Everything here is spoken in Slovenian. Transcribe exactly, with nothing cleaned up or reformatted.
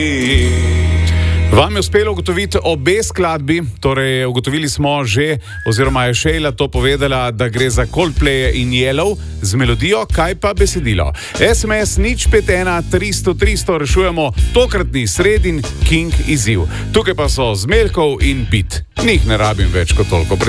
Vam je uspelo ugotoviti obe skladbi, torej ugotovili smo že, oziroma je Šejla to povedala, da gre za Coldplay in Yellow z melodijo, kaj pa besedilo. S M S nič pet ena tristo tristo rešujemo tokratni sredin King izziv. Tukaj pa so Zmeljkov in Pit. Njih ne rabim več kot toliko.